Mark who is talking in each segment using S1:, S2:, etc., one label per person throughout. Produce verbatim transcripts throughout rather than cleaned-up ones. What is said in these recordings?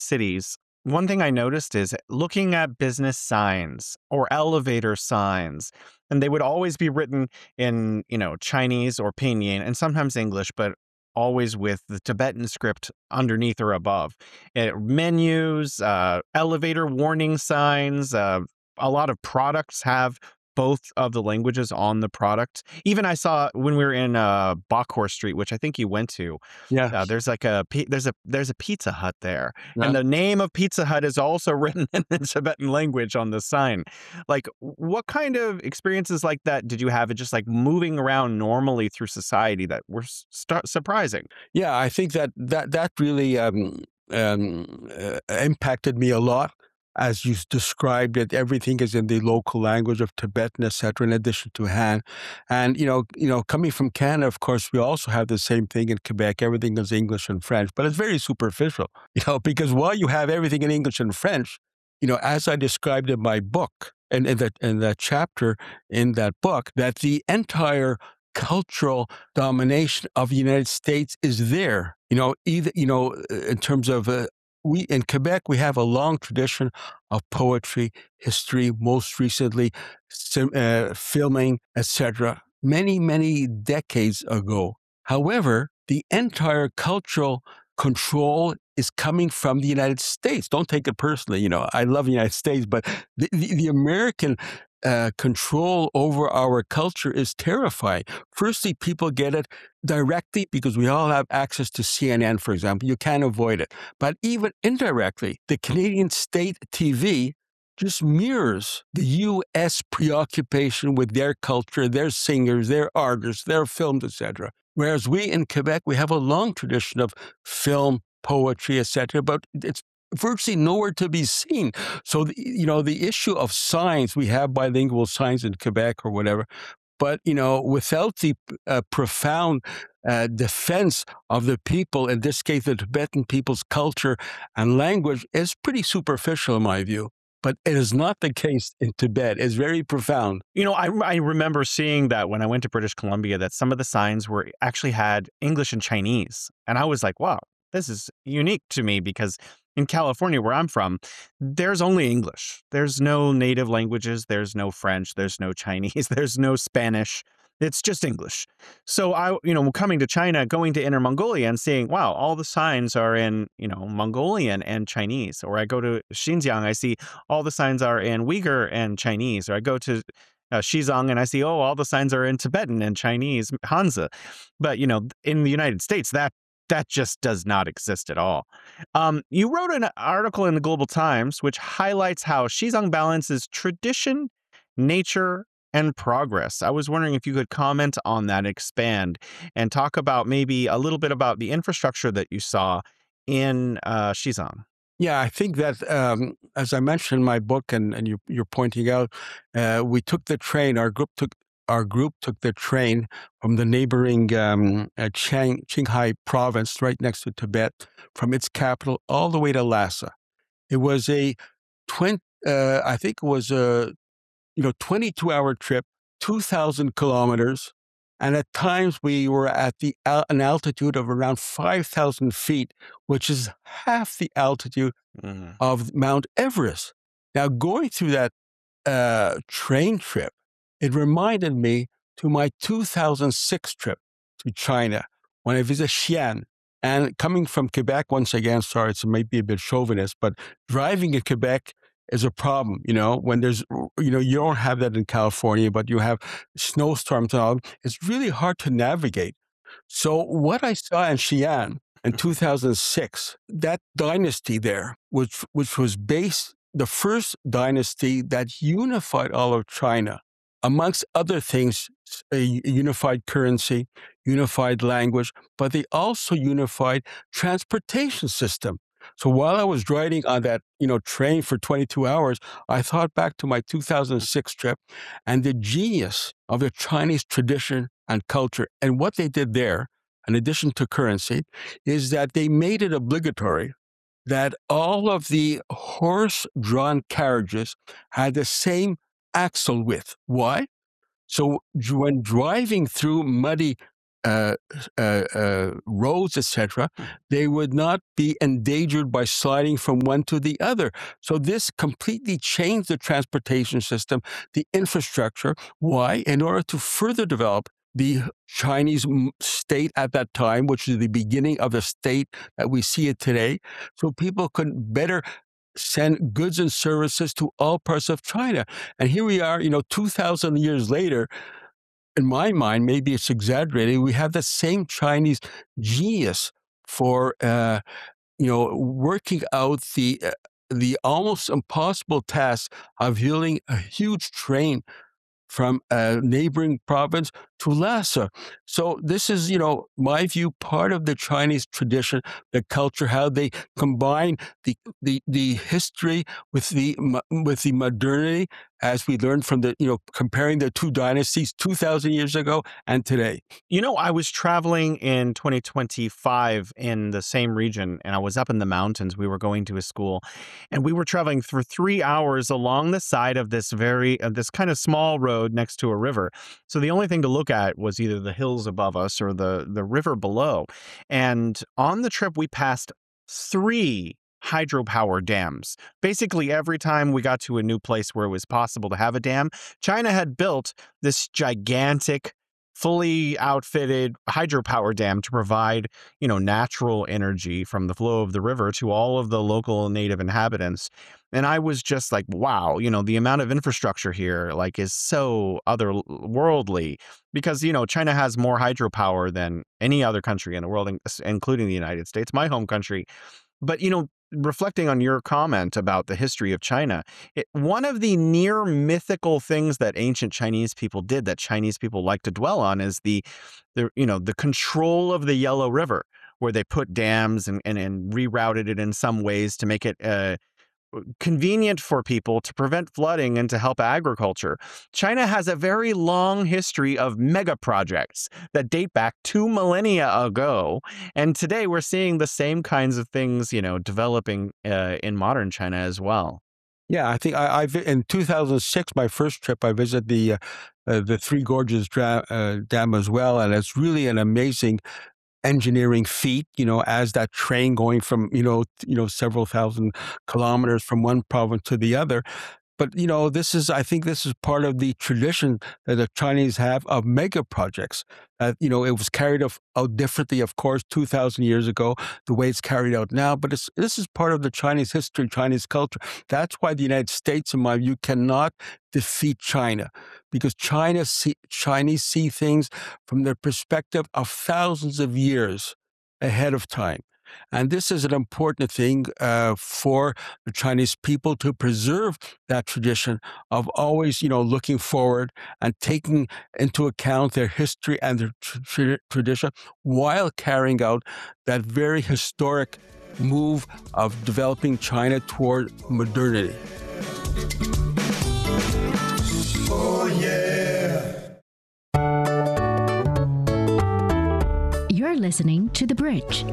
S1: cities, one thing I noticed is looking at business signs or elevator signs, and they would always be written in, you know, Chinese or Pinyin and sometimes English, but always with the Tibetan script underneath or above. Eh, menus, uh, elevator warning signs, uh, a lot of products have both of the languages on the product. Even I saw when we were in uh, Bakhor Street, which I think you went to, uh,
S2: Yes.
S1: there's like a pi- there's a there's a Pizza Hut there,
S2: Yeah.
S1: and the name of Pizza Hut is also written in the Tibetan language on the sign. Like, what kind of experiences like that did you have? Just like moving around normally through society that were s- stu- surprising.
S2: Yeah, I think that that that really um, um, uh, impacted me a lot. As you s- described it, everything is in the local language of Tibetan, et cetera, in addition to Han. And you know, you know, coming from Canada, of course, we also have the same thing in Quebec. Everything is English and French, but it's very superficial, you know, because while you have everything in English and French, you know, as I described in my book and in that in that chapter in that book, that the entire cultural domination of the United States is there. You know, either you know, uh, in terms of uh, we in Quebec, we have a long tradition of poetry, history, most recently, sim, uh, filming, et cetera. Many, many decades ago. However, the entire cultural control is coming from the United States. Don't take it personally. You know, I love the United States, but the, the, the American uh, control over our culture is terrifying. Firstly, people get it directly because we all have access to C N N, for example. You can't avoid it. But even indirectly, the Canadian state T V just mirrors the U S preoccupation with their culture, their singers, their artists, their films, et cetera. Whereas we in Quebec, we have a long tradition of film, poetry, et cetera, but it's virtually nowhere to be seen. So, the, you know, the issue of signs, we have bilingual signs in Quebec or whatever, but, you know, without the uh, profound uh, defense of the people, in this case, the Tibetan people's culture and language, is pretty superficial in my view. But it is not the case in Tibet. It's very profound.
S1: You know, I I remember seeing that when I went to British Columbia, that some of the signs were actually had English and Chinese, and I was like, "Wow, this is unique to me," because in California, where I'm from, there's only English. There's no native languages, there's no French, there's no Chinese, there's no Spanish. It's just English. So I, you know, coming to China, going to Inner Mongolia and seeing, wow, all the signs are in, you know, Mongolian and Chinese. Or I go to Xinjiang, I see all the signs are in Uyghur and Chinese. Or I go to uh, Xizang and I see, oh, all the signs are in Tibetan and Chinese, Hanzi. But, you know, in the United States, that that just does not exist at all. Um, you wrote an article in the Global Times which highlights how Xizang balances tradition, nature, and progress. I was wondering if you could comment on that, expand, and talk about maybe a little bit about the infrastructure that you saw in uh, Xizang.
S2: Yeah, I think that, um, as I mentioned in my book, and, and you, you're pointing out, uh, we took the train. Our group took our group took the train from the neighboring um, uh, Chiang, Qinghai province, right next to Tibet, from its capital all the way to Lhasa. It was a twenty, uh, I think it was a you know twenty-two hour trip, two thousand kilometers, and at times we were at the al- an altitude of around five thousand feet, which is half the altitude
S1: Mhm.
S2: of Mount Everest. Now, going through that uh, train trip, it reminded me to my two thousand six trip to China when I visited Xi'an. And coming from Quebec, once again, sorry, it's maybe a bit chauvinist, but driving in Quebec is a problem. You know, when there's, you know, you don't have that in California, but you have snowstorms and all. It's really hard to navigate. So what I saw in Xi'an in two thousand six, that dynasty there, which which was based the first dynasty that unified all of China, amongst other things, a unified currency, unified language, but they also unified transportation system. So while I was riding on that, you know, train for twenty-two hours, I thought back to my two thousand six trip and the genius of the Chinese tradition and culture. And what they did there, in addition to currency, is that they made it obligatory that all of the horse drawn carriages had the same axle width. Why? So when driving through muddy uh, uh, uh, roads, et cetera, they would not be endangered by sliding from one to the other. So this completely changed the transportation system, the infrastructure. Why? In order to further develop the Chinese state at that time, which is the beginning of the state that we see it today, so people could better send goods and services to all parts of China. And here we are, you know, two thousand years later. In my mind, maybe it's exaggerated, we have the same Chinese genius for, uh, you know, working out the uh, the almost impossible task of building a huge train from a neighboring province to Lhasa. So this is, you know, my view, part of the Chinese tradition, the culture, how they combine the the the history with the with the modernity, as we learned from the, you know, comparing the two dynasties two thousand years ago and today.
S1: You know, I was traveling in twenty twenty-five in the same region, and I was up in the mountains. We were going to a school, and we were traveling for three hours along the side of this very, uh, this kind of small road next to a river. So the only thing to look at was either the hills above us or the, the river below. And on the trip, we passed three hydropower dams. Basically, every time we got to a new place where it was possible to have a dam, China had built this gigantic, fully outfitted hydropower dam to provide, you know, natural energy from the flow of the river to all of the local native inhabitants. And I was just like, wow, you know, the amount of infrastructure here, like, is so otherworldly, because, you know, China has more hydropower than any other country in the world, in- including the United States, my home country. But, you know, reflecting on your comment about the history of China, it, one of the near mythical things that ancient Chinese people did, that Chinese people like to dwell on, is the, the you know, the control of the Yellow River, where they put dams and, and, and rerouted it in some ways to make it uh, convenient for people, to prevent flooding and to help agriculture. China has a very long history of mega projects that date back two millennia ago. And today we're seeing the same kinds of things, you know, developing uh, in modern China as well.
S2: Yeah, I think I, I vi- in two thousand six, my first trip, I visited the uh, uh, the Three Gorges dra- uh, Dam as well, and it's really an amazing engineering feat, you know, as that train going from, you know, t- you know, several thousand kilometers from one province to the other. But, you know, this is, I think this is part of the tradition that the Chinese have of mega projects. Uh, you know, it was carried of- out differently, of course, two thousand years ago, the way it's carried out now. But it's, this is part of the Chinese history, Chinese culture. That's why the United States, in my view, cannot defeat China, because China see, Chinese see things from the perspective of thousands of years ahead of time. And this is an important thing uh, for the Chinese people, to preserve that tradition of always, you know, looking forward and taking into account their history and their tr- tr- tradition, while carrying out that very historic move of developing China toward modernity.
S3: You're listening to The Bridge.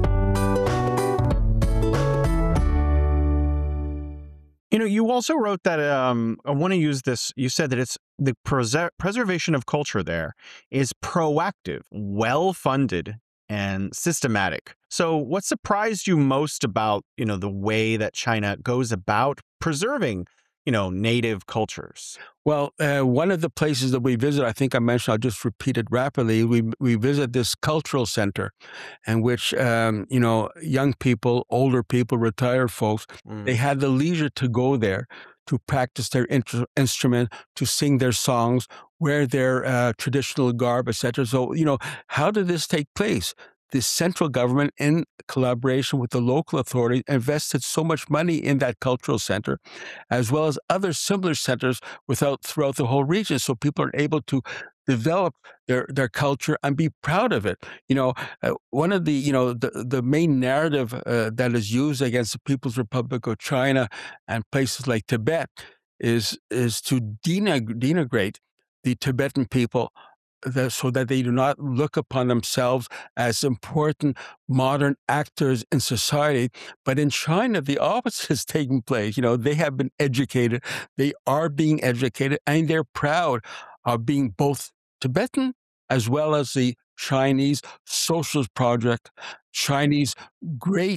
S1: You know, you also wrote that, um, I want to use this. You said that it's the preser- preservation of culture there is proactive, well funded, and systematic. So, what surprised you most about, you know, the way that China goes about preserving, you know, native cultures?
S2: Well, uh, one of the places that we visit, I think I mentioned, I'll just repeat it rapidly. We we visit this cultural center, in which um, you know, young people, older people, retired folks, they
S1: Mm.
S2: had the leisure to go there to practice their intr- instrument, to sing their songs, wear their uh, traditional garb, et cetera. So, you know, how did this take place? The central government, in collaboration with the local authorities, invested so much money in that cultural center, as well as other similar centers without throughout the whole region, so people are able to develop their their culture and be proud of it. You know, uh, one of the, you know, the the main narrative uh, that is used against the People's Republic of China and places like Tibet is is to deneg- denigrate the Tibetan people, that, so that they do not look upon themselves as important modern actors in society. But in China, the opposite is taking place. You know, they have been educated, they are being educated, and they're proud of being both Tibetan as well as the Chinese socialist project, Chinese great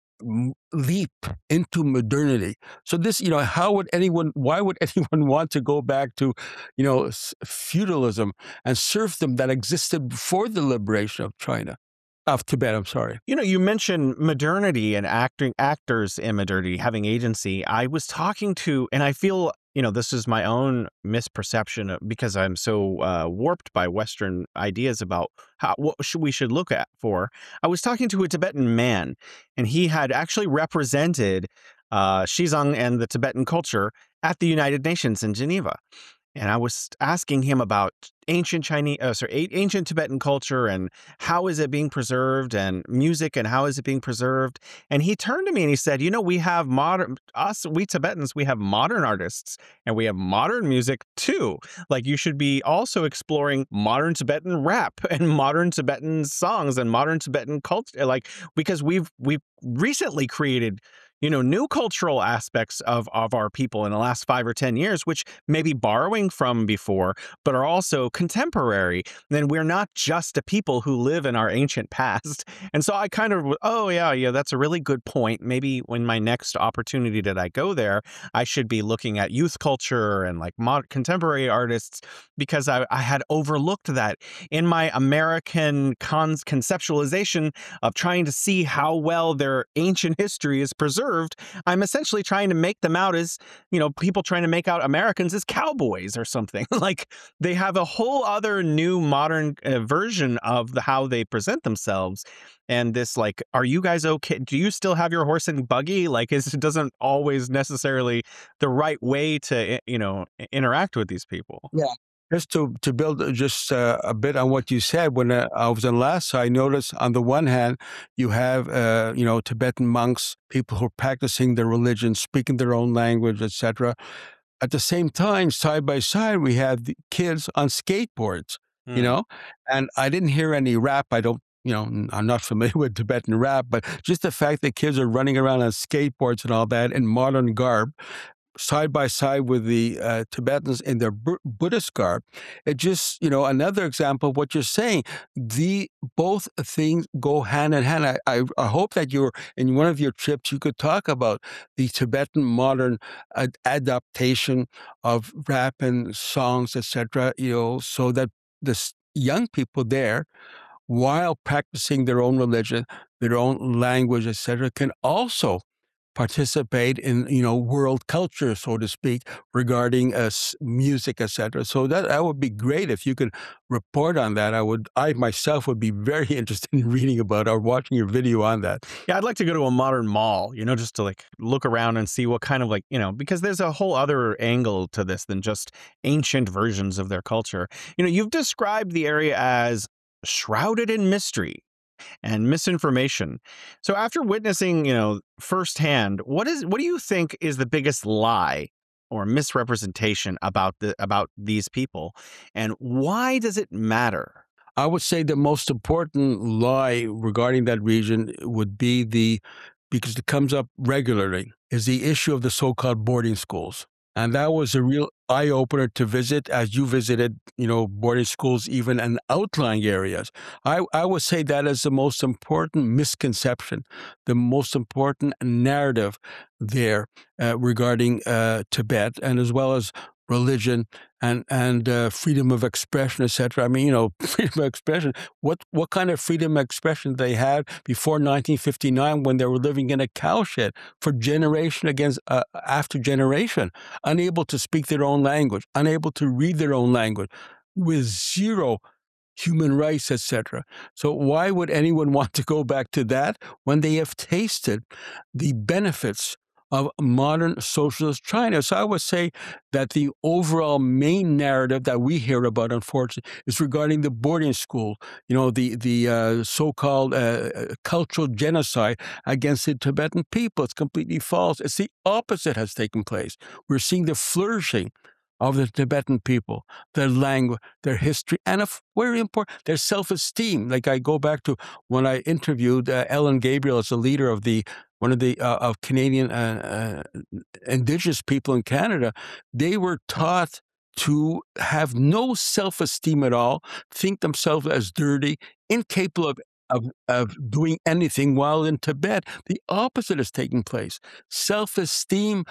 S2: leap into modernity. So this, you know, how would anyone, why would anyone want to go back to, you know, feudalism and serfdom that existed before the liberation of China, of Tibet, I'm sorry.
S1: You know, you mentioned modernity and acting actors in modernity having agency. I was talking to, and I feel, you know, this is my own misperception of, because I'm so uh, warped by Western ideas about how what should we should look at for. I was talking to a Tibetan man, and he had actually represented uh, Xizang and the Tibetan culture at the United Nations in Geneva. And I was asking him about ancient Chinese, uh, sorry, ancient Tibetan culture and how is it being preserved, and music and how is it being preserved. And he turned to me and he said, "You know, we have modern us, we Tibetans, we have modern artists and we have modern music too. Like you should be also exploring modern Tibetan rap and modern Tibetan songs and modern Tibetan culture, like because we've we've recently created." You know, new cultural aspects of, of our people in the last five or ten years, which may be borrowing from before, but are also contemporary. Then we're not just a people who live in our ancient past. And so I kind of, oh, yeah, yeah, that's a really good point. Maybe when my next opportunity that I go there, I should be looking at youth culture and like mod- contemporary artists, because I, I had overlooked that in my American con- conceptualization of trying to see how well their ancient history is preserved. I'm essentially trying to make them out as, you know, people trying to make out Americans as cowboys or something. Like they have a whole other new modern uh, version of the, how they present themselves. And this, like, are you guys okay? Do you still have your horse and buggy? Like, is, it doesn't always necessarily the right way to, you know, interact with these people.
S2: Yeah. Just to, to build just uh, a bit on what you said, when uh, I was in Lhasa, I noticed on the one hand, you have, uh, you know, Tibetan monks, people who are practicing their religion, speaking their own language, et cetera. At the same time, side by side, we had the kids on skateboards, you
S1: Hmm.
S2: know, and I didn't hear any rap. I don't, you know, I'm not familiar with Tibetan rap, but just the fact that kids are running around on skateboards and all that in modern garb, side by side with the uh, Tibetans in their Bu- Buddhist garb, it just, you know, another example of what you're saying. The both things go hand in hand. I, I, I hope that you're in one of your trips, you could talk about the Tibetan modern ad- adaptation of rap and songs, et cetera. You know, so that the s- young people there, while practicing their own religion, their own language, et cetera, can also participate in, you know, world culture, so to speak, regarding uh, music, et cetera. So that that would be great if you could report on that. I would, I myself would be very interested in reading about or watching your video on that.
S1: Yeah, I'd like to go to a modern mall, you know, just to like look around and see what kind of like, you know, because there's a whole other angle to this than just ancient versions of their culture. You know, you've described the area as shrouded in mystery and misinformation. So after witnessing, you know, firsthand, what is what do you think is the biggest lie or misrepresentation about the about these people, and why does it matter?
S2: I would say the most important lie regarding that region would be the, because it comes up regularly, is the issue of the so-called boarding schools. And that was a real eye-opener to visit, as you visited, you know, boarding schools even in outlying areas. I, I would say that is the most important misconception, the most important narrative there uh, regarding uh, Tibet, and as well as religion and and uh, freedom of expression, et cetera. I mean, you know, freedom of expression. What what kind of freedom of expression they had before nineteen fifty-nine, when they were living in a cowshed for generation against uh, after generation, unable to speak their own language, unable to read their own language, with zero human rights, et cetera. So why would anyone want to go back to that when they have tasted the benefits of modern socialist China? So I would say that the overall main narrative that we hear about, unfortunately, is regarding the boarding school, you know, the, the uh, so-called uh, cultural genocide against the Tibetan people. It's completely false. It's the opposite has taken place. We're seeing the flourishing of the Tibetan people, their language, their history, and of very important, their self-esteem. Like I go back to when I interviewed uh, Ellen Gabriel as the leader of the one of the uh, of Canadian uh, uh, Indigenous people in Canada. They were taught to have no self-esteem at all, think themselves as dirty, incapable of, of, of doing anything, while in Tibet, the opposite is taking place. Self-esteem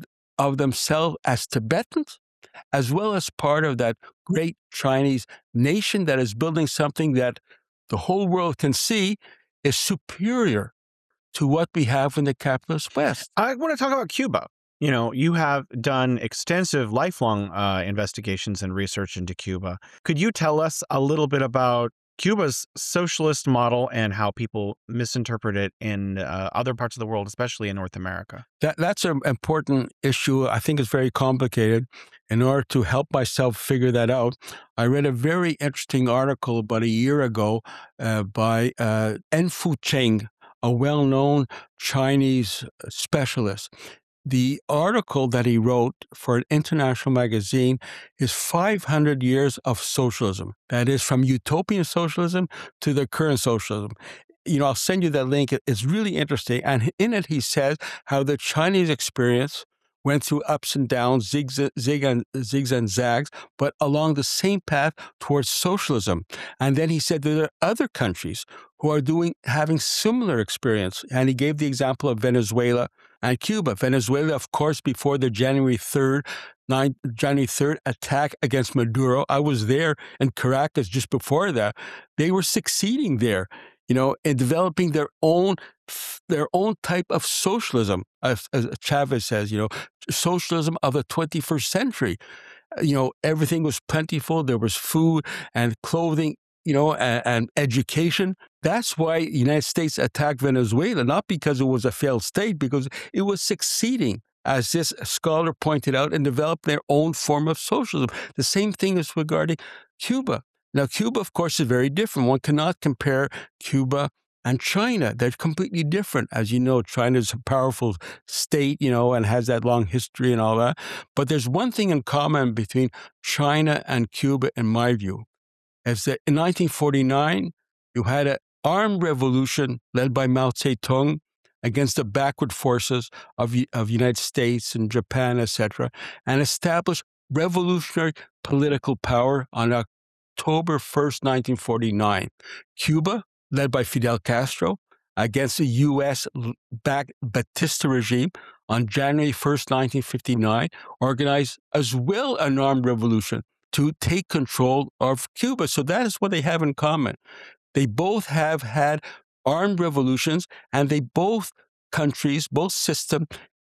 S2: of themselves as Tibetans, as well as part of that great Chinese nation that is building something that the whole world can see is superior to what we have in the capitalist West.
S1: I want to talk about Cuba. You know, you have done extensive lifelong uh, investigations and research into Cuba. Could you tell us a little bit about Cuba's socialist model and how people misinterpret it in uh, other parts of the world, especially in North America?
S2: That That's an important issue. I think it's very complicated. In order to help myself figure that out, I read a very interesting article about a year ago uh, by uh, En-Fu Cheng, a well-known Chinese specialist. The article that he wrote for an international magazine is five hundred years of socialism. That is, from utopian socialism to the current socialism. You know, I'll send you that link. It's really interesting. And in it, he says how the Chinese experience went through ups and downs, zigs, zig and, zigs and zags, but along the same path towards socialism. And then he said there are other countries who are doing having similar experience. And he gave the example of Venezuela and Cuba. Venezuela, of course, before the January third, January third attack against Maduro. I was there in Caracas just before that. They were succeeding there, you know, in developing their own their own type of socialism, as, as Chavez says, you know, socialism of the twenty-first century. You know, everything was plentiful. There was food and clothing, you know, and, and education. That's why the United States attacked Venezuela, not because it was a failed state, because it was succeeding, as this scholar pointed out, and developed their own form of socialism. The same thing is regarding Cuba. Now, Cuba, of course, is very different. One cannot compare Cuba and China. They're completely different. As you know, China is a powerful state, you know, and has that long history and all that. But there's one thing in common between China and Cuba, in my view, is that in nineteen forty-nine, you had an armed revolution led by Mao Zedong against the backward forces of of United States and Japan, et cetera, and established revolutionary political power on October first, nineteen forty-nine. Cuba, led by Fidel Castro, against the U S-backed Batista regime on January first, nineteen fifty-nine, organized as well an armed revolution to take control of Cuba. So that is what they have in common. They both have had armed revolutions, and they both countries, both systems,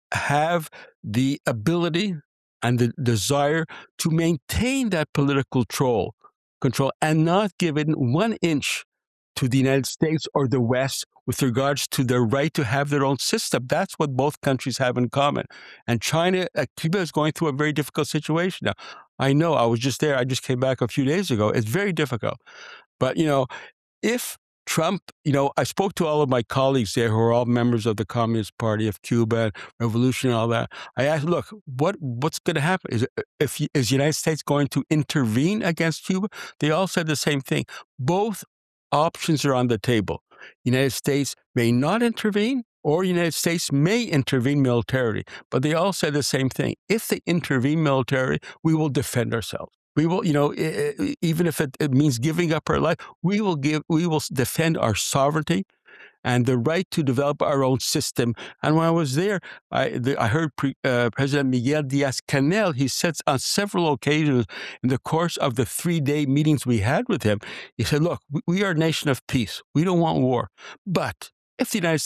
S2: have the ability and the desire to maintain that political control, control and not give it one inch to the United States or the West with regards to their right to have their own system. That's what both countries have in common. And China, uh, Cuba is going through a very difficult situation now. I know, I was just there. I just came back a few days ago. It's very difficult. But, you know, if Trump, you know, I spoke to all of my colleagues there who are all members of the Communist Party of Cuba, Revolution and all that. I asked, look, what what's going to happen? Is, if, is the United States going to intervene against Cuba? They all said the same thing. Both options are on the table. United States may not intervene, or United States may intervene militarily. But they all said the same thing. If they intervene militarily, we will defend ourselves. We will, you know, even if it, it means giving up our life, we will give, we will defend our sovereignty and the right to develop our own system. And when I was there, I, the, I heard pre, uh, President Miguel Diaz-Canel, he said on several occasions in the course of the three-day meetings we had with him, he said, look, we, we are a nation of peace. We don't want war. But if the United